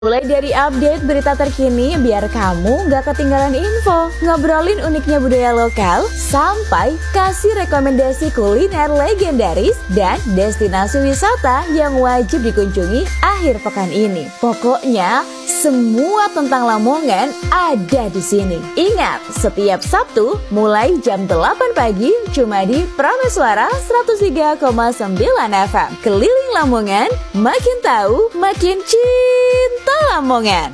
Mulai dari update berita terkini biar kamu gak ketinggalan info, ngobrolin uniknya budaya lokal, sampai kasih rekomendasi kuliner legendaris dan destinasi wisata yang wajib dikunjungi akhir pekan ini. Pokoknya semua tentang Lamongan ada di sini. Ingat, setiap Sabtu mulai jam 8 pagi cuma di Prameswara 103,9 FM. Keliling Lamongan, makin tahu, makin cinta Lamongan.